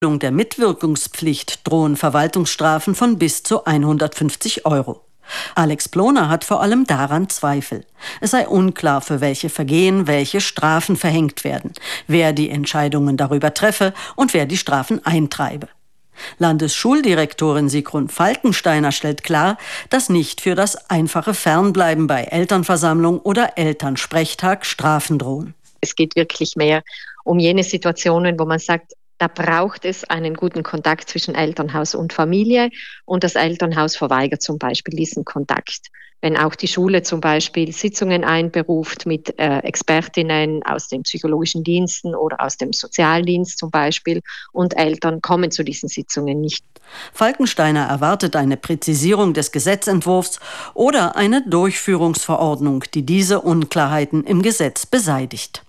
der Mitwirkungspflicht drohen Verwaltungsstrafen von bis zu 150 €. Alex Ploner hat vor allem daran Zweifel. Es sei unklar, für welche Vergehen welche Strafen verhängt werden, wer die Entscheidungen darüber treffe und wer die Strafen eintreibe. Landesschuldirektorin Sigrun Falkensteiner stellt klar, dass nicht für das einfache Fernbleiben bei Elternversammlung oder Elternsprechtag Strafen drohen. Es geht wirklich mehr um jene Situationen, wo man sagt, da braucht es einen guten Kontakt zwischen Elternhaus und Familie und das Elternhaus verweigert zum Beispiel diesen Kontakt. Wenn auch die Schule zum Beispiel Sitzungen einberuft mit Expertinnen aus den psychologischen Diensten oder aus dem Sozialdienst zum Beispiel und Eltern kommen zu diesen Sitzungen nicht. Falkensteiner erwartet eine Präzisierung des Gesetzentwurfs oder eine Durchführungsverordnung, die diese Unklarheiten im Gesetz beseitigt.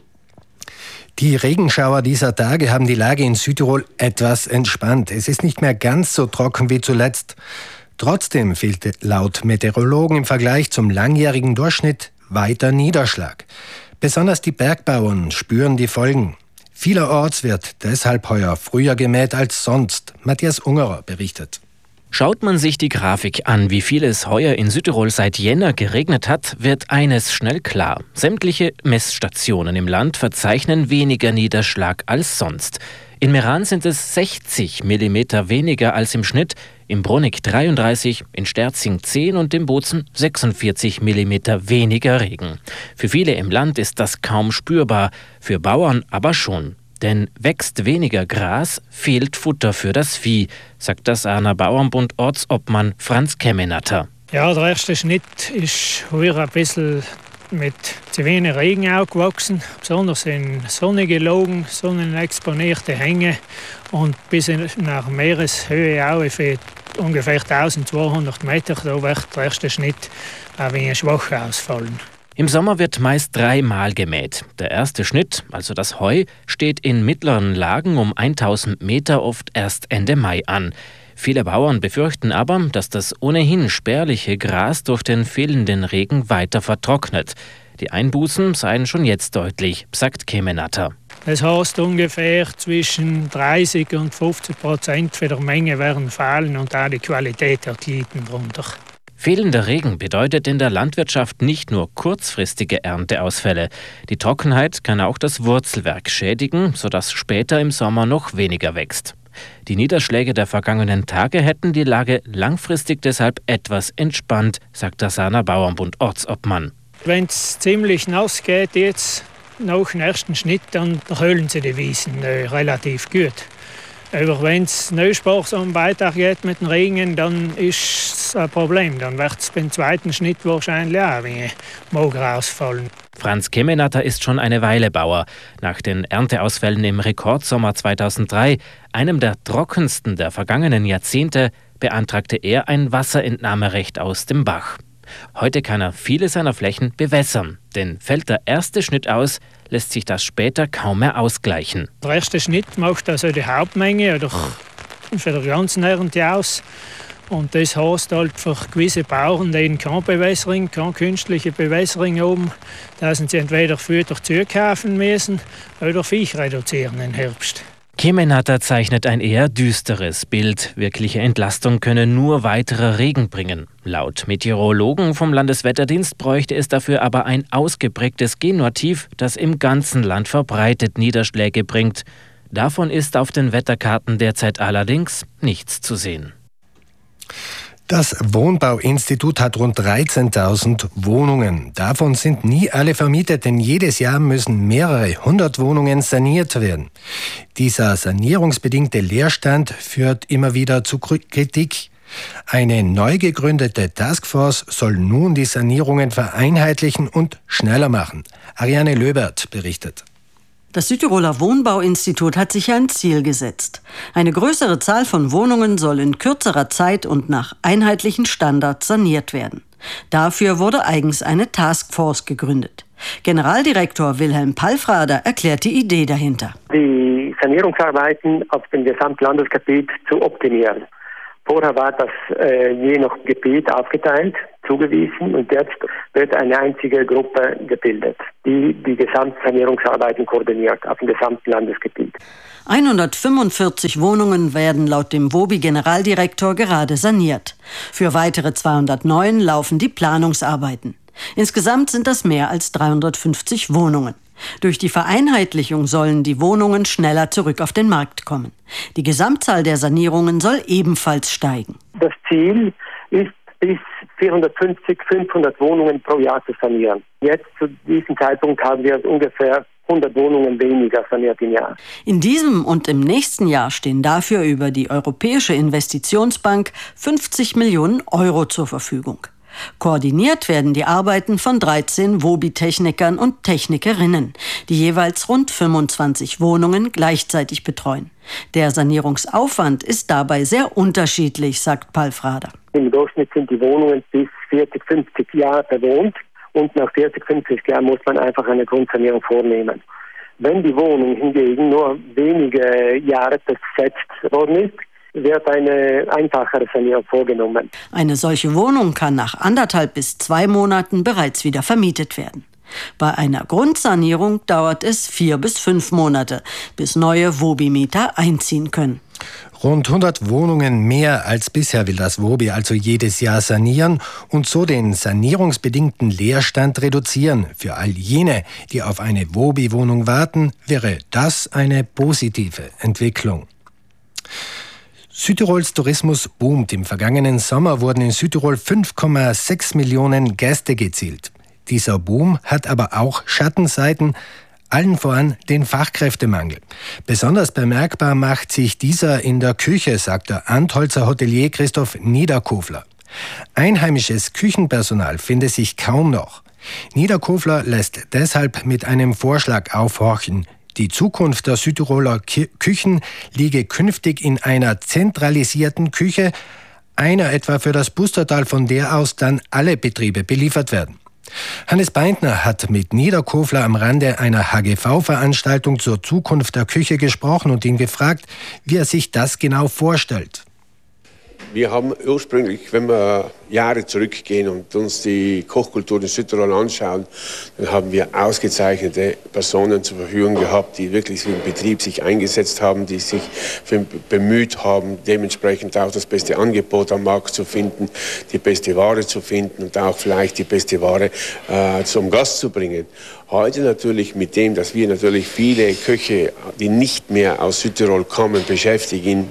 Die Regenschauer dieser Tage haben die Lage in Südtirol etwas entspannt. Es ist nicht mehr ganz so trocken wie zuletzt. Trotzdem fehlte laut Meteorologen im Vergleich zum langjährigen Durchschnitt weiter Niederschlag. Besonders die Bergbauern spüren die Folgen. Vielerorts wird deshalb heuer früher gemäht als sonst. Matthias Ungerer berichtet. Schaut man sich die Grafik an, wie viel es heuer in Südtirol seit Jänner geregnet hat, wird eines schnell klar. Sämtliche Messstationen im Land verzeichnen weniger Niederschlag als sonst. In Meran sind es 60 mm weniger als im Schnitt, im Brunig 33, in Sterzing 10 und im Bozen 46 mm weniger Regen. Für viele im Land ist das kaum spürbar, für Bauern aber schon. Denn wächst weniger Gras, fehlt Futter für das Vieh, sagt das Arner Bauernbund Ortsobmann Franz Kemenatter. Ja, der erste Schnitt ist heuer ein bisschen mit zu wenig Regen auch gewachsen, besonders in sonnige Lagen, sonnenexponierte Hänge und bis nach Meereshöhe auch für ungefähr 1200 Meter. Da wird der erste Schnitt ein wenig schwach ausfallen. Im Sommer wird meist 3-mal gemäht. Der erste Schnitt, also das Heu, steht in mittleren Lagen um 1000 Meter oft erst Ende Mai an. Viele Bauern befürchten aber, dass das ohnehin spärliche Gras durch den fehlenden Regen weiter vertrocknet. Die Einbußen seien schon jetzt deutlich, sagt Kemenatter. Das heißt, ungefähr zwischen 30% und 50% für die Menge werden fehlen und auch die Qualität hat gelitten darunter. Fehlender Regen bedeutet in der Landwirtschaft nicht nur kurzfristige Ernteausfälle. Die Trockenheit kann auch das Wurzelwerk schädigen, sodass später im Sommer noch weniger wächst. Die Niederschläge der vergangenen Tage hätten die Lage langfristig deshalb etwas entspannt, sagt der Saaner Bauernbund Ortsobmann. Wenn es ziemlich nass geht jetzt nach dem ersten Schnitt, dann höhlen sie die Wiesen relativ gut. Aber wenn es nicht sparsam weitergeht mit den Regen, dann ist es ein Problem. Dann wird es beim zweiten Schnitt wahrscheinlich auch wie mager ausfallen. Franz Kemenatter ist schon eine Weile Bauer. Nach den Ernteausfällen im Rekordsommer 2003, einem der trockensten der vergangenen Jahrzehnte, beantragte er ein Wasserentnahmerecht aus dem Bach. Heute kann er viele seiner Flächen bewässern, denn fällt der erste Schnitt aus, lässt sich das später kaum mehr ausgleichen. Der erste Schnitt macht also die Hauptmenge oder für die ganze Ernte aus. Und das heißt halt für gewisse Bauern, die keine Bewässerung, keine künstliche Bewässerung haben, dass sie entweder Futter zukaufen müssen oder Viech reduzieren im Herbst. Kemenatter zeichnet ein eher düsteres Bild. Wirkliche Entlastung könne nur weiterer Regen bringen. Laut Meteorologen vom Landeswetterdienst bräuchte es dafür aber ein ausgeprägtes Genmotiv, das im ganzen Land verbreitet Niederschläge bringt. Davon ist auf den Wetterkarten derzeit allerdings nichts zu sehen. Das Wohnbauinstitut hat rund 13.000 Wohnungen. Davon sind nie alle vermietet, denn jedes Jahr müssen mehrere hundert Wohnungen saniert werden. Dieser sanierungsbedingte Leerstand führt immer wieder zu Kritik. Eine neu gegründete Taskforce soll nun die Sanierungen vereinheitlichen und schneller machen. Ariane Löbert berichtet. Das Südtiroler Wohnbauinstitut hat sich ein Ziel gesetzt. Eine größere Zahl von Wohnungen soll in kürzerer Zeit und nach einheitlichen Standards saniert werden. Dafür wurde eigens eine Taskforce gegründet. Generaldirektor Wilhelm Palfrader erklärt die Idee dahinter. Die Sanierungsarbeiten auf dem Gesamtlandesgebiet zu optimieren. Vorher war das je nach Gebiet aufgeteilt, zugewiesen, und jetzt wird eine einzige Gruppe gebildet, die die Gesamtsanierungsarbeiten koordiniert auf dem gesamten Landesgebiet. 145 Wohnungen werden laut dem WOBI-Generaldirektor gerade saniert. Für weitere 209 laufen die Planungsarbeiten. Insgesamt sind das mehr als 350 Wohnungen. Durch die Vereinheitlichung sollen die Wohnungen schneller zurück auf den Markt kommen. Die Gesamtzahl der Sanierungen soll ebenfalls steigen. Das Ziel ist, bis 450, 500 Wohnungen pro Jahr zu sanieren. Jetzt zu diesem Zeitpunkt haben wir ungefähr 100 Wohnungen weniger saniert im Jahr. In diesem und im nächsten Jahr stehen dafür über die Europäische Investitionsbank 50 Millionen Euro zur Verfügung. Koordiniert werden die Arbeiten von 13 WOBI-Technikern und Technikerinnen, die jeweils rund 25 Wohnungen gleichzeitig betreuen. Der Sanierungsaufwand ist dabei sehr unterschiedlich, sagt Palfrader. Im Durchschnitt sind die Wohnungen bis 40, 50 Jahre bewohnt und nach 40, 50 Jahren muss man einfach eine Grundsanierung vornehmen. Wenn die Wohnung hingegen nur wenige Jahre besetzt worden ist, wird eine einfachere Sanierung vorgenommen. Eine solche Wohnung kann nach 1,5 bis 2 Monaten bereits wieder vermietet werden. Bei einer Grundsanierung dauert es 4 bis 5 Monate, bis neue WOBI-Mieter einziehen können. Rund 100 Wohnungen mehr als bisher will das WOBI also jedes Jahr sanieren und so den sanierungsbedingten Leerstand reduzieren. Für all jene, die auf eine WOBI-Wohnung warten, wäre das eine positive Entwicklung. Südtirols Tourismus boomt. Im vergangenen Sommer wurden in Südtirol 5,6 Millionen Gäste gezielt. Dieser Boom hat aber auch Schattenseiten, allen voran den Fachkräftemangel. Besonders bemerkbar macht sich dieser in der Küche, sagt der Antholzer Hotelier Christoph Niederkofler. Einheimisches Küchenpersonal finde sich kaum noch. Niederkofler lässt deshalb mit einem Vorschlag aufhorchen. Die Zukunft der Südtiroler Küchen liege künftig in einer zentralisierten Küche, einer etwa für das Pustertal, von der aus dann alle Betriebe beliefert werden. Hannes Beintner hat mit Niederkofler am Rande einer HGV-Veranstaltung zur Zukunft der Küche gesprochen und ihn gefragt, wie er sich das genau vorstellt. Wir haben ursprünglich, wenn wir Jahre zurückgehen und uns die Kochkultur in Südtirol anschauen, dann haben wir ausgezeichnete Personen zur Verfügung gehabt, die wirklich im Betrieb sich eingesetzt haben, die sich bemüht haben, dementsprechend auch das beste Angebot am Markt zu finden, die beste Ware zu finden und auch vielleicht die beste Ware zum Gast zu bringen. Heute natürlich mit dem, dass wir natürlich viele Köche, die nicht mehr aus Südtirol kommen, beschäftigen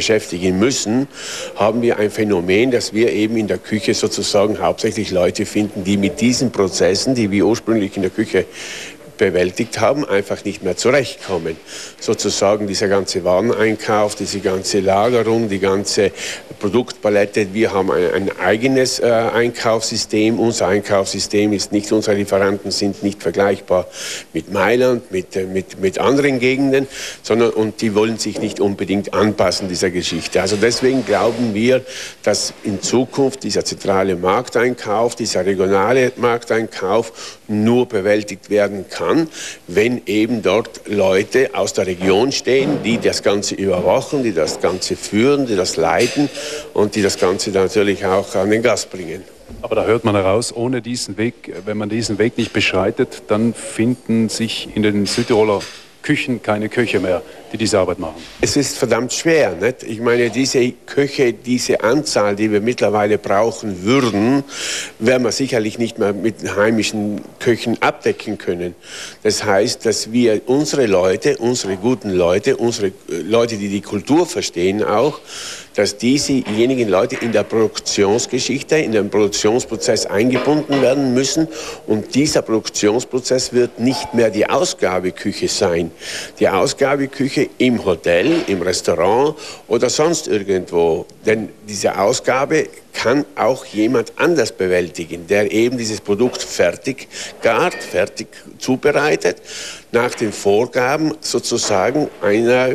müssen, haben wir ein Phänomen, dass wir eben in der Küche sozusagen hauptsächlich Leute finden, die mit diesen Prozessen, die wir ursprünglich in der Küche bewältigt haben, einfach nicht mehr zurechtkommen. Sozusagen dieser ganze Wareneinkauf, diese ganze Lagerung, die ganze Produktpalette. Wir haben ein eigenes Einkaufssystem. Unser Einkaufssystem ist nicht, unsere Lieferanten sind nicht vergleichbar mit Mailand, mit anderen Gegenden, sondern und die wollen sich nicht unbedingt anpassen dieser Geschichte. Also deswegen glauben wir, dass in Zukunft dieser zentrale Markteinkauf, dieser regionale Markteinkauf nur bewältigt werden kann, wenn eben dort Leute aus der Region stehen, die das Ganze überwachen, die das Ganze führen, die das leiten und die das Ganze natürlich auch an den Gast bringen. Aber da hört man heraus, ohne diesen Weg, wenn man diesen Weg nicht beschreitet, dann finden sich in den Südtiroler Küchen keine Köche mehr, die diese Arbeit machen. Es ist verdammt schwer, nicht? Ich meine, diese Köche, diese Anzahl, die wir mittlerweile brauchen würden, werden wir sicherlich nicht mehr mit heimischen Köchen abdecken können. Das heißt, dass wir unsere Leute, unsere guten Leute, unsere Leute, die die Kultur verstehen auch, dass diejenigen Leute in der Produktionsgeschichte, in den Produktionsprozess eingebunden werden müssen. Und dieser Produktionsprozess wird nicht mehr die Ausgabeküche sein. Die Ausgabeküche im Hotel, im Restaurant oder sonst irgendwo. Denn diese Ausgabe kann auch jemand anders bewältigen, der eben dieses Produkt fertig gart, fertig zubereitet, nach den Vorgaben sozusagen einer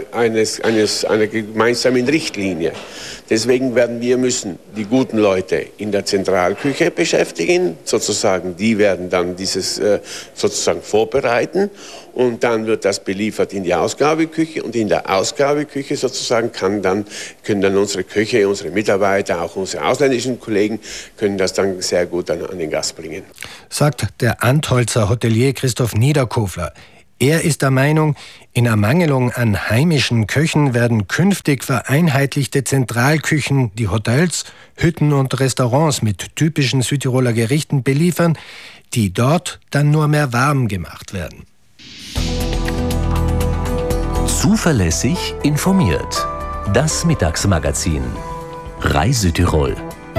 gemeinsamen Richtlinie. Deswegen werden wir müssen die guten Leute in der Zentralküche beschäftigen, sozusagen, die werden dann dieses sozusagen vorbereiten und dann wird das beliefert in die Ausgabeküche Küche und in der Ausgabeküche sozusagen können dann unsere Köche, unsere Mitarbeiter, auch unsere ausländischen Kollegen, können das dann sehr gut an den Gast bringen. Sagt der Antholzer Hotelier Christoph Niederkofler. Er ist der Meinung, in Ermangelung an heimischen Köchen werden künftig vereinheitlichte Zentralküchen die Hotels, Hütten und Restaurants mit typischen Südtiroler Gerichten beliefern, die dort dann nur mehr warm gemacht werden. Zuverlässig informiert. Das Mittagsmagazin. Reisütirol.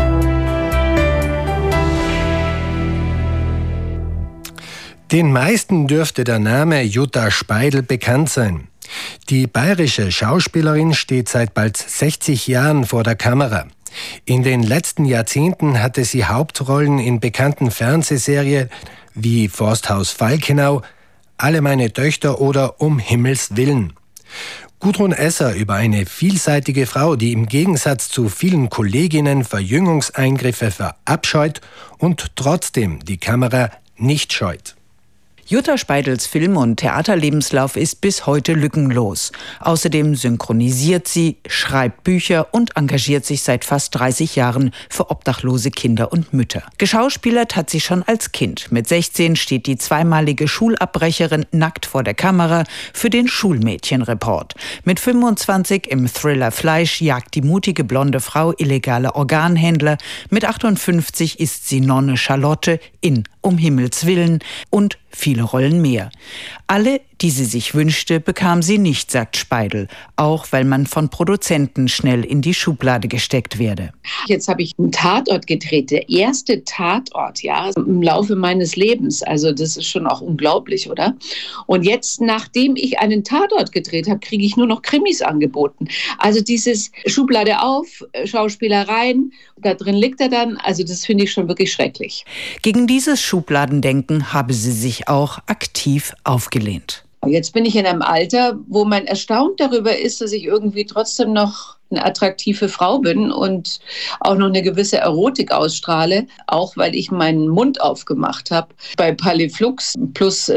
Den meisten dürfte der Name Jutta Speidel bekannt sein. Die bayerische Schauspielerin steht seit bald 60 Jahren vor der Kamera. In den letzten Jahrzehnten hatte sie Hauptrollen in bekannten Fernsehserien wie Forsthaus Falkenau, Alle meine Töchter oder Um Himmels Willen. Gudrun Esser über eine vielseitige Frau, die im Gegensatz zu vielen Kolleginnen Verjüngungseingriffe verabscheut und trotzdem die Kamera nicht scheut. Jutta Speidels Film- und Theaterlebenslauf ist bis heute lückenlos. Außerdem synchronisiert sie, schreibt Bücher und engagiert sich seit fast 30 Jahren für obdachlose Kinder und Mütter. Geschauspielert hat sie schon als Kind. Mit 16 steht die zweimalige Schulabbrecherin nackt vor der Kamera für den Schulmädchenreport. Mit 25 im Thriller Fleisch jagt die mutige blonde Frau illegale Organhändler. Mit 58 ist sie Nonne Charlotte in Um Himmels Willen und viele Rollen mehr. Alle, die sie sich wünschte, bekam sie nicht, sagt Speidel. Auch weil man von Produzenten schnell in die Schublade gesteckt werde. Jetzt habe ich einen Tatort gedreht, der erste Tatort, ja, im Laufe meines Lebens. Also das ist schon auch unglaublich, oder? Und jetzt, nachdem ich einen Tatort gedreht habe, kriege ich nur noch Krimis angeboten. Also dieses Schublade auf, Schauspieler rein, da drin liegt er dann. Also das finde ich schon wirklich schrecklich. Gegen dieses Schubladendenken habe sie sich auch aktiv aufgelehnt. Jetzt bin ich in einem Alter, wo man erstaunt darüber ist, dass ich irgendwie trotzdem noch eine attraktive Frau bin und auch noch eine gewisse Erotik ausstrahle, auch weil ich meinen Mund aufgemacht habe. Bei Paliflux plus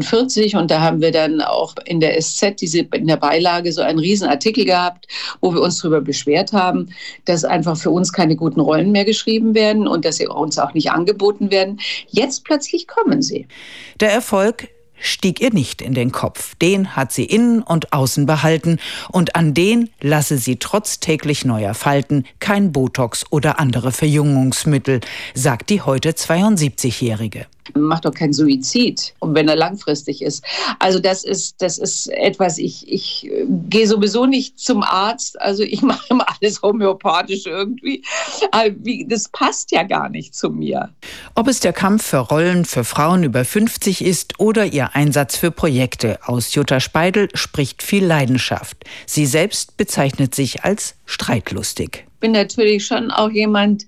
47 und da haben wir dann auch in der SZ in der Beilage so einen riesen Artikel gehabt, wo wir uns darüber beschwert haben, dass einfach für uns keine guten Rollen mehr geschrieben werden und dass sie uns auch nicht angeboten werden. Jetzt plötzlich kommen sie. Der Erfolg stieg ihr nicht in den Kopf. Den hat sie innen und außen behalten und an den lasse sie trotz täglich neuer Falten kein Botox oder andere Verjüngungsmittel, sagt die heute 72-Jährige. Macht doch keinen Suizid, wenn er langfristig ist. Also das ist etwas, ich gehe sowieso nicht zum Arzt, also ich mache immer alles homöopathisch irgendwie. Aber das passt ja gar nicht zu mir. Ob es der Kampf für Rollen für Frauen über 50 ist oder ihr Einsatz für Projekte, aus Jutta Speidel spricht viel Leidenschaft. Sie selbst bezeichnet sich als streitlustig. Ich bin natürlich schon auch jemand,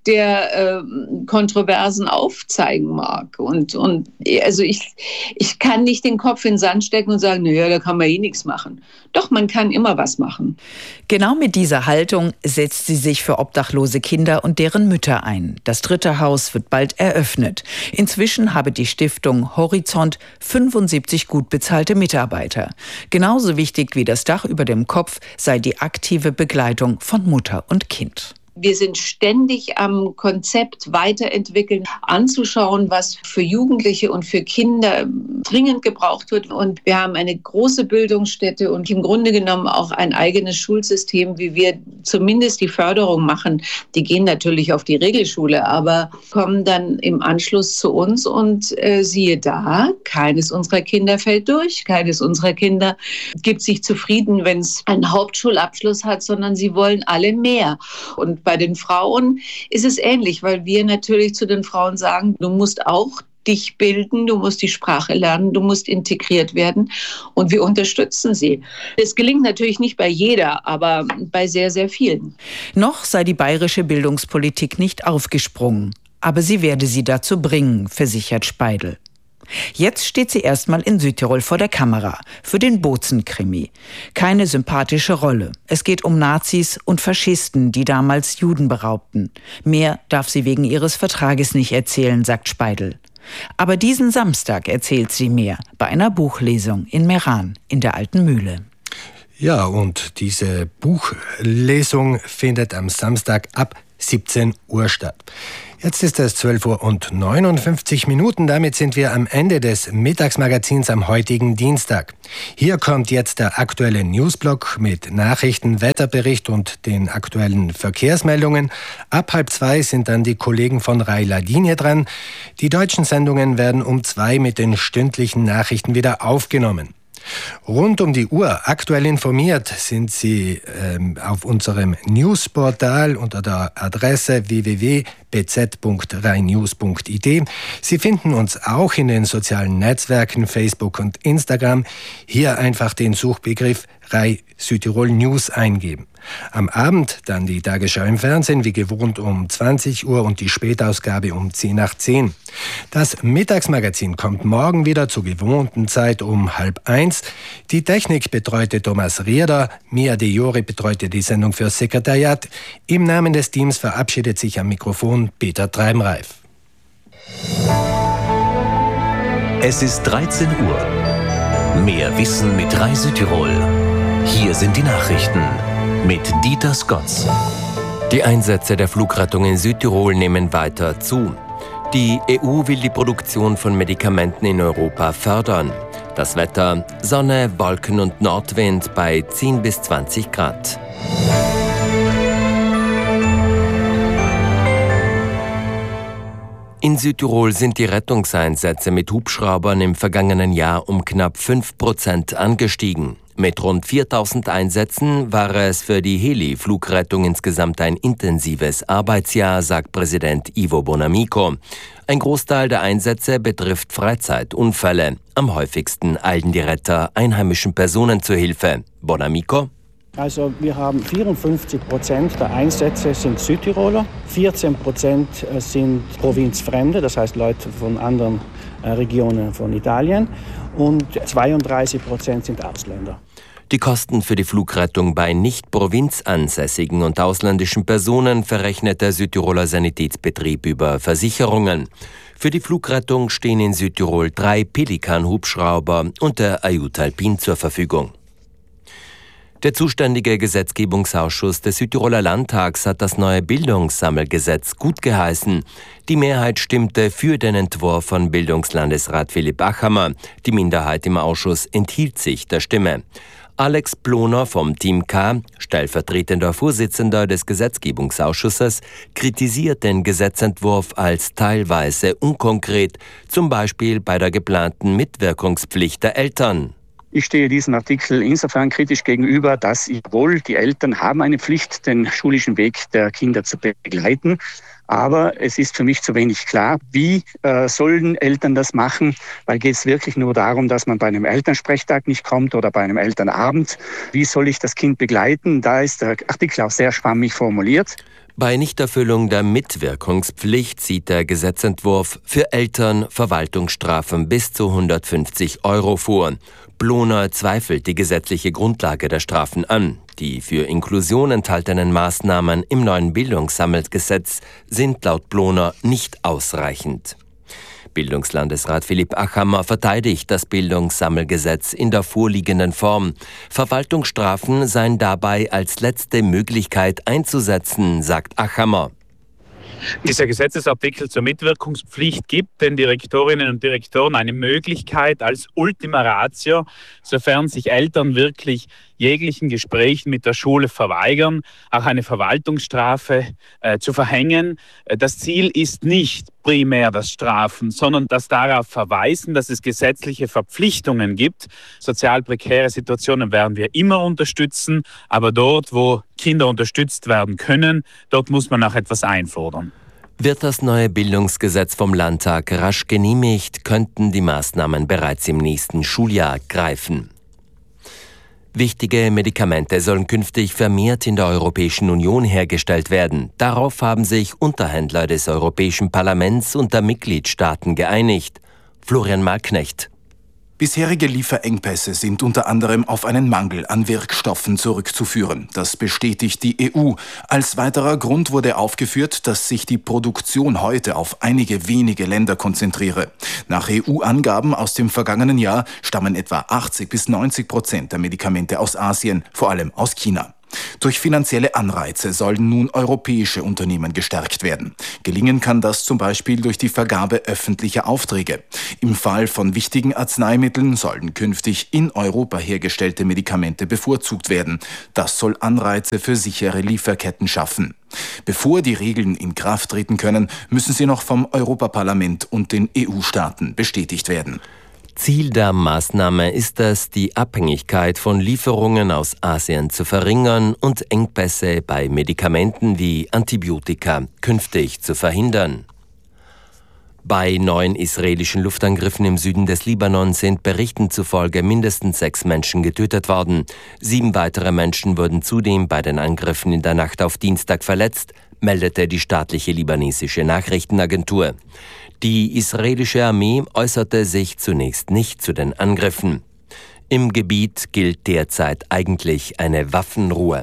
der Kontroversen aufzeigen mag. Und also ich kann nicht den Kopf in den Sand stecken und sagen, naja, da kann man eh nichts machen. Doch, man kann immer was machen. Genau mit dieser Haltung setzt sie sich für obdachlose Kinder und deren Mütter ein. Das 3. Haus wird bald eröffnet. Inzwischen habe die Stiftung Horizont 75 gut bezahlte Mitarbeiter. Genauso wichtig wie das Dach über dem Kopf sei die aktive Begleitung von Mutter und Kind. Wir sind ständig am Konzept weiterentwickeln, anzuschauen, was für Jugendliche und für Kinder dringend gebraucht wird. Und wir haben eine große Bildungsstätte und im Grunde genommen auch ein eigenes Schulsystem, wie wir zumindest die Förderung machen. Die gehen natürlich auf die Regelschule, aber kommen dann im Anschluss zu uns und siehe da, keines unserer Kinder fällt durch. Keines unserer Kinder gibt sich zufrieden, wenn es einen Hauptschulabschluss hat, sondern sie wollen alle mehr. Und bei den Frauen ist es ähnlich, weil wir natürlich zu den Frauen sagen, du musst auch dich bilden, du musst die Sprache lernen, du musst integriert werden und wir unterstützen sie. Es gelingt natürlich nicht bei jeder, aber bei sehr, sehr vielen. Noch sei die bayerische Bildungspolitik nicht aufgesprungen, aber sie werde sie dazu bringen, versichert Speidel. Jetzt steht sie erstmal in Südtirol vor der Kamera für den Bozen-Krimi. Keine sympathische Rolle. Es geht um Nazis und Faschisten, die damals Juden beraubten. Mehr darf sie wegen ihres Vertrages nicht erzählen, sagt Speidel. Aber diesen Samstag erzählt sie mehr bei einer Buchlesung in Meran in der Alten Mühle. Ja, und diese Buchlesung findet am Samstag ab 17 Uhr statt. Jetzt ist es 12:59 Uhr. Damit sind wir am Ende des Mittagsmagazins am heutigen Dienstag. Hier kommt jetzt der aktuelle Newsblock mit Nachrichten, Wetterbericht und den aktuellen Verkehrsmeldungen. Ab 1:30 sind dann die Kollegen von Rai Ladinje dran. Die deutschen Sendungen werden um 2 mit den stündlichen Nachrichten wieder aufgenommen. Rund um die Uhr aktuell informiert sind Sie auf unserem Newsportal unter der Adresse www.bz.rainews.it. Sie finden uns auch in den sozialen Netzwerken Facebook und Instagram. Hier einfach den Suchbegriff Rai Südtirol News eingeben. Am Abend dann die Tagesschau im Fernsehen, wie gewohnt um 20 Uhr und die Spätausgabe um 10:10. Das Mittagsmagazin kommt morgen wieder zur gewohnten Zeit um 12:30. Die Technik betreute Thomas Rieder, Mia de Jore betreute die Sendung fürs Sekretariat. Im Namen des Teams verabschiedet sich am Mikrofon Peter Treibenreif. Es ist 13 Uhr. Mehr Wissen mit Rai Südtirol. Hier sind die Nachrichten mit Dieter Skotz. Die Einsätze der Flugrettung in Südtirol nehmen weiter zu. Die EU will die Produktion von Medikamenten in Europa fördern. Das Wetter: Sonne, Wolken und Nordwind bei 10 bis 20 Grad. In Südtirol sind die Rettungseinsätze mit Hubschraubern im vergangenen Jahr um knapp 5% angestiegen. Mit rund 4000 Einsätzen war es für die Heli-Flugrettung insgesamt ein intensives Arbeitsjahr, sagt Präsident Ivo Bonamico. Ein Großteil der Einsätze betrifft Freizeitunfälle. Am häufigsten eilen die Retter einheimischen Personen zu Hilfe. Bonamico: Also wir haben 54% der Einsätze sind Südtiroler, 14% sind Provinzfremde, das heißt Leute von anderen Regionen von Italien, und 32% sind Ausländer. Die Kosten für die Flugrettung bei nicht provinzansässigen und ausländischen Personen verrechnet der Südtiroler Sanitätsbetrieb über Versicherungen. Für die Flugrettung stehen in Südtirol 3 Pelikan-Hubschrauber und der Aiutalpin zur Verfügung. Der zuständige Gesetzgebungsausschuss des Südtiroler Landtags hat das neue Bildungssammelgesetz gutgeheißen. Die Mehrheit stimmte für den Entwurf von Bildungslandesrat Philipp Achammer. Die Minderheit im Ausschuss enthielt sich der Stimme. Alex Ploner vom Team K, stellvertretender Vorsitzender des Gesetzgebungsausschusses, kritisiert den Gesetzentwurf als teilweise unkonkret, zum Beispiel bei der geplanten Mitwirkungspflicht der Eltern. Ich stehe diesem Artikel insofern kritisch gegenüber, dass jawohl, die Eltern haben eine Pflicht, den schulischen Weg der Kinder zu begleiten. Aber es ist für mich zu wenig klar, wie sollen Eltern das machen, weil geht es wirklich nur darum, dass man bei einem Elternsprechtag nicht kommt oder bei einem Elternabend. Wie soll ich das Kind begleiten? Da ist der Artikel auch sehr schwammig formuliert. Bei Nichterfüllung der Mitwirkungspflicht sieht der Gesetzentwurf für Eltern Verwaltungsstrafen bis zu 150 € vor. Ploner zweifelt die gesetzliche Grundlage der Strafen an. Die für Inklusion enthaltenen Maßnahmen im neuen Bildungssammelgesetz sind laut Ploner nicht ausreichend. Bildungslandesrat Philipp Achammer verteidigt das Bildungssammelgesetz in der vorliegenden Form. Verwaltungsstrafen seien dabei als letzte Möglichkeit einzusetzen, sagt Achammer. Dieser Gesetzesartikel zur Mitwirkungspflicht gibt den Direktorinnen und Direktoren eine Möglichkeit als Ultima Ratio, sofern sich Eltern wirklich jeglichen Gesprächen mit der Schule verweigern, auch eine Verwaltungsstrafe zu verhängen. Das Ziel ist nicht primär das Strafen, sondern das darauf verweisen, dass es gesetzliche Verpflichtungen gibt. Sozial prekäre Situationen werden wir immer unterstützen, aber dort, wo Kinder unterstützt werden können, dort muss man auch etwas einfordern. Wird das neue Bildungsgesetz vom Landtag rasch genehmigt, könnten die Maßnahmen bereits im nächsten Schuljahr greifen. Wichtige Medikamente sollen künftig vermehrt in der Europäischen Union hergestellt werden. Darauf haben sich Unterhändler des Europäischen Parlaments und der Mitgliedstaaten geeinigt. Florian Marknecht. Bisherige Lieferengpässe sind unter anderem auf einen Mangel an Wirkstoffen zurückzuführen. Das bestätigt die EU. Als weiterer Grund wurde aufgeführt, dass sich die Produktion heute auf einige wenige Länder konzentriere. Nach EU-Angaben aus dem vergangenen Jahr stammen etwa 80-90% der Medikamente aus Asien, vor allem aus China. Durch finanzielle Anreize sollen nun europäische Unternehmen gestärkt werden. Gelingen kann das zum Beispiel durch die Vergabe öffentlicher Aufträge. Im Fall von wichtigen Arzneimitteln sollen künftig in Europa hergestellte Medikamente bevorzugt werden. Das soll Anreize für sichere Lieferketten schaffen. Bevor die Regeln in Kraft treten können, müssen sie noch vom Europaparlament und den EU-Staaten bestätigt werden. Ziel der Maßnahme ist es, die Abhängigkeit von Lieferungen aus Asien zu verringern und Engpässe bei Medikamenten wie Antibiotika künftig zu verhindern. Bei 9 israelischen Luftangriffen im Süden des Libanon sind Berichten zufolge mindestens 6 Menschen getötet worden. 7 weitere Menschen wurden zudem bei den Angriffen in der Nacht auf Dienstag verletzt, meldete die staatliche libanesische Nachrichtenagentur. Die israelische Armee äußerte sich zunächst nicht zu den Angriffen. Im Gebiet gilt derzeit eigentlich eine Waffenruhe.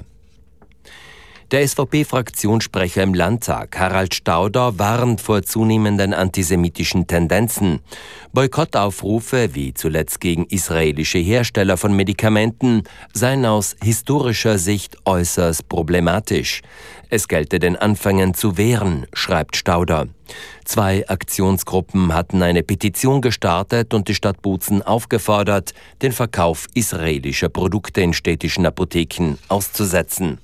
Der SVP-Fraktionssprecher im Landtag, Harald Stauder, warnt vor zunehmenden antisemitischen Tendenzen. Boykottaufrufe, wie zuletzt gegen israelische Hersteller von Medikamenten, seien aus historischer Sicht äußerst problematisch. Es gelte den Anfängen zu wehren, schreibt Stauder. 2 Aktionsgruppen hatten eine Petition gestartet und die Stadt Bozen aufgefordert, den Verkauf israelischer Produkte in städtischen Apotheken auszusetzen.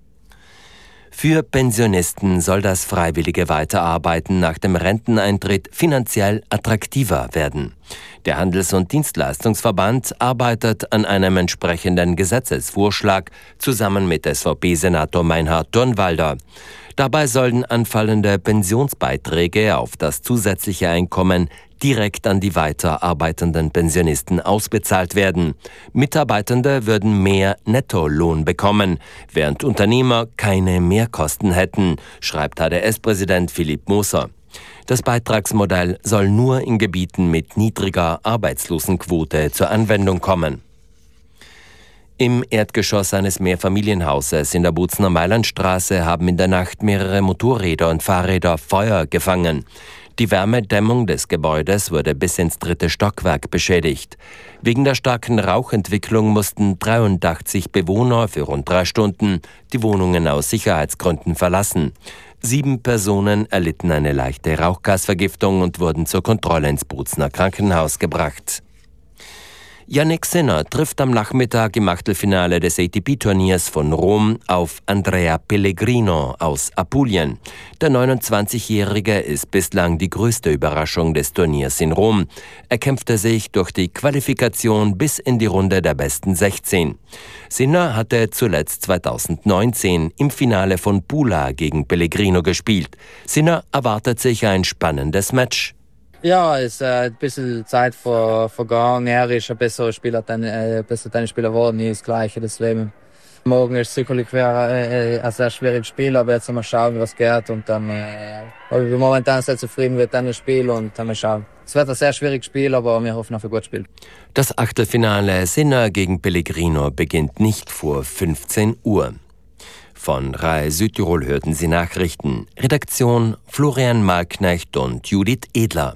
Für Pensionisten soll das freiwillige Weiterarbeiten nach dem Renteneintritt finanziell attraktiver werden. Der Handels- und Dienstleistungsverband arbeitet an einem entsprechenden Gesetzesvorschlag zusammen mit SVP-Senator Meinhard Durnwalder. Dabei sollen anfallende Pensionsbeiträge auf das zusätzliche Einkommen direkt an die weiterarbeitenden Pensionisten ausbezahlt werden. Mitarbeitende würden mehr Nettolohn bekommen, während Unternehmer keine Mehrkosten hätten, schreibt HDS-Präsident Philipp Moser. Das Beitragsmodell soll nur in Gebieten mit niedriger Arbeitslosenquote zur Anwendung kommen. Im Erdgeschoss eines Mehrfamilienhauses in der Bozener Mailandstraße haben in der Nacht mehrere Motorräder und Fahrräder Feuer gefangen. Die Wärmedämmung des Gebäudes wurde bis ins 3. Stockwerk beschädigt. Wegen der starken Rauchentwicklung mussten 83 Bewohner für rund 3 Stunden die Wohnungen aus Sicherheitsgründen verlassen. 7 Personen erlitten eine leichte Rauchgasvergiftung und wurden zur Kontrolle ins Bozener Krankenhaus gebracht. Jannik Sinner trifft am Nachmittag im Achtelfinale des ATP-Turniers von Rom auf Andrea Pellegrino aus Apulien. Der 29-Jährige ist bislang die größte Überraschung des Turniers in Rom. Er kämpfte sich durch die Qualifikation bis in die Runde der besten 16. Sinner hatte zuletzt 2019 im Finale von Pula gegen Pellegrino gespielt. Sinner erwartet sich ein spannendes Match. Ja, es ist ein bisschen Zeit vergangen. Er ist ein besserer Spieler, Tennisspieler geworden. Nie das Gleiche, das Leben. Morgen ist sicherlich ein sehr schwieriges Spiel, aber jetzt mal schauen, was geht. Und dann bin ich momentan sehr zufrieden mit dem Spiel und dann mal schauen. Es wird ein sehr schwieriges Spiel, aber wir hoffen auf ein gutes Spiel. Das Achtelfinale Sinner gegen Pellegrino beginnt nicht vor 15 Uhr. Von RAI Südtirol hörten Sie Nachrichten. Redaktion Florian Malknecht und Judith Edler.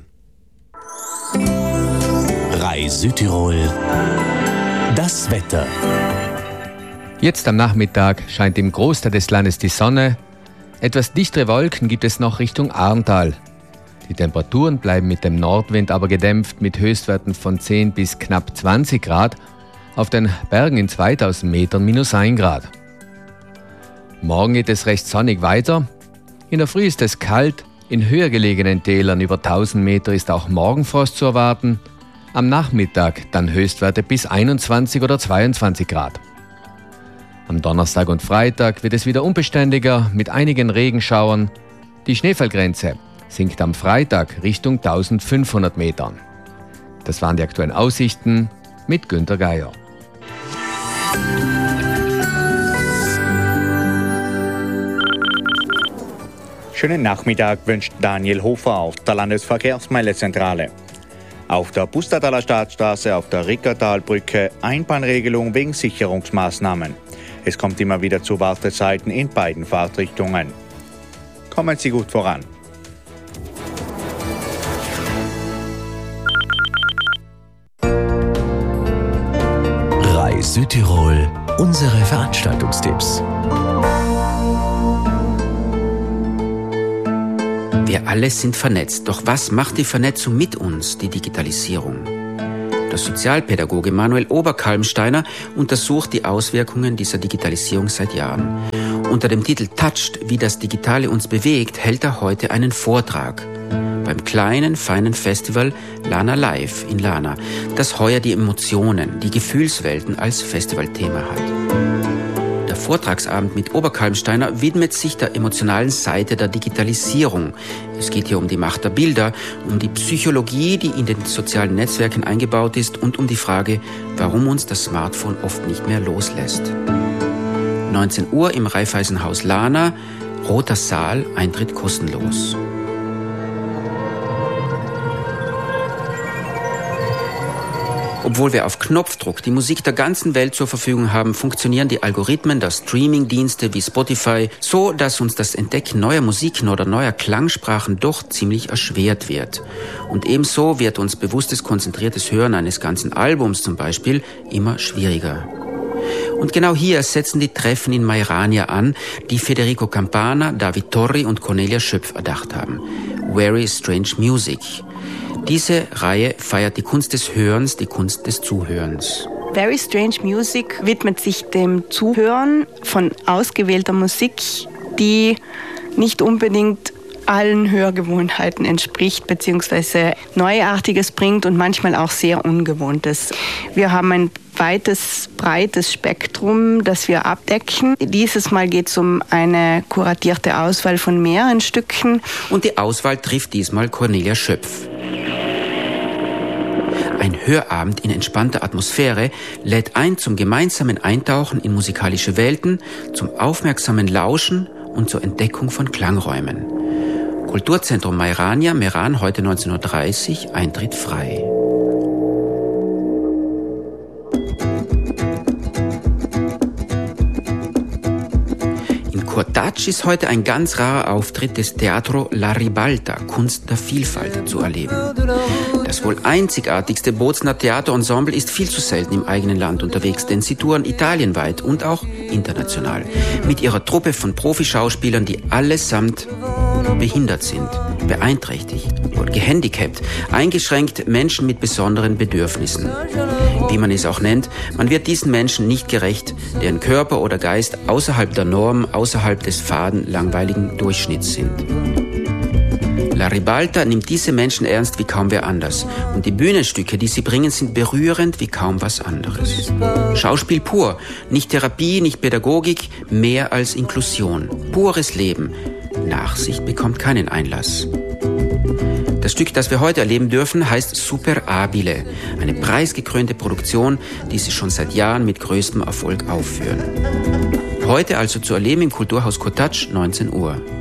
RAI Südtirol. Das Wetter. Jetzt am Nachmittag scheint im Großteil des Landes die Sonne. Etwas dichtere Wolken gibt es noch Richtung Arntal. Die Temperaturen bleiben mit dem Nordwind aber gedämpft mit Höchstwerten von 10 bis knapp 20 Grad. Auf den Bergen in 2000 Metern -1 Grad. Morgen geht es recht sonnig weiter. In der Früh ist es kalt. In höher gelegenen Tälern über 1000 Meter ist auch Morgenfrost zu erwarten. Am Nachmittag dann Höchstwerte bis 21 oder 22 Grad. Am Donnerstag und Freitag wird es wieder unbeständiger mit einigen Regenschauern. Die Schneefallgrenze sinkt am Freitag Richtung 1500 Metern. Das waren die aktuellen Aussichten mit Günter Geier. Schönen Nachmittag wünscht Daniel Hofer aus der Landesverkehrsmeldezentrale. Auf der Pustertaler Staatsstraße auf der Rickertalbrücke Einbahnregelung wegen Sicherungsmaßnahmen. Es kommt immer wieder zu Wartezeiten in beiden Fahrtrichtungen. Kommen Sie gut voran. Reis Südtirol, unsere Veranstaltungstipps. Wir alle sind vernetzt. Doch was macht die Vernetzung mit uns, die Digitalisierung? Der Sozialpädagoge Manuel Oberkalmsteiner untersucht die Auswirkungen dieser Digitalisierung seit Jahren. Unter dem Titel Touched, wie das Digitale uns bewegt, hält er heute einen Vortrag beim kleinen, feinen Festival Lana Live in Lana, das heuer die Emotionen, die Gefühlswelten als Festivalthema hat. Der Vortragsabend mit Oberkalmsteiner widmet sich der emotionalen Seite der Digitalisierung. Es geht hier um die Macht der Bilder, um die Psychologie, die in den sozialen Netzwerken eingebaut ist und um die Frage, warum uns das Smartphone oft nicht mehr loslässt. 19 Uhr im Raiffeisenhaus Lana, Roter Saal, Eintritt kostenlos. Obwohl wir auf Knopfdruck die Musik der ganzen Welt zur Verfügung haben, funktionieren die Algorithmen der Streaming-Dienste wie Spotify so, dass uns das Entdecken neuer Musiken oder neuer Klangsprachen doch ziemlich erschwert wird. Und ebenso wird uns bewusstes, konzentriertes Hören eines ganzen Albums zum Beispiel immer schwieriger. Und genau hier setzen die Treffen in Mairania an, die Federico Campana, David Torri und Cornelia Schöpf erdacht haben. Very Strange Music. Diese Reihe feiert die Kunst des Hörens, die Kunst des Zuhörens. Very Strange Music widmet sich dem Zuhören von ausgewählter Musik, die nicht unbedingt allen Hörgewohnheiten entspricht, beziehungsweise Neuartiges bringt und manchmal auch sehr Ungewohntes. Wir haben ein breites Spektrum, das wir abdecken. Dieses Mal geht es um eine kuratierte Auswahl von mehreren Stücken. Und die Auswahl trifft diesmal Cornelia Schöpf. Ein Hörabend in entspannter Atmosphäre lädt ein zum gemeinsamen Eintauchen in musikalische Welten, zum aufmerksamen Lauschen und zur Entdeckung von Klangräumen. Kulturzentrum Mairania, Meran, heute 19.30 Uhr, Eintritt frei. Cortatsch ist heute ein ganz rarer Auftritt des Teatro La Ribalta, Kunst der Vielfalt, zu erleben. Das wohl einzigartigste Bozner Theaterensemble ist viel zu selten im eigenen Land unterwegs, denn sie touren italienweit und auch international. Mit ihrer Truppe von Profischauspielern, die allesamt behindert sind, beeinträchtigt oder gehandicapt, eingeschränkt, Menschen mit besonderen Bedürfnissen. Wie man es auch nennt, man wird diesen Menschen nicht gerecht, deren Körper oder Geist außerhalb der Norm, außerhalb des faden, langweiligen Durchschnitts sind. La Ribalta nimmt diese Menschen ernst wie kaum wer anders. Und die Bühnenstücke, die sie bringen, sind berührend wie kaum was anderes. Schauspiel pur, nicht Therapie, nicht Pädagogik, mehr als Inklusion. Pures Leben. Nachsicht bekommt keinen Einlass. Das Stück, das wir heute erleben dürfen, heißt Super Abile, eine preisgekrönte Produktion, die sie schon seit Jahren mit größtem Erfolg aufführen. Heute also zu erleben im Kulturhaus Cortatsch, 19 Uhr.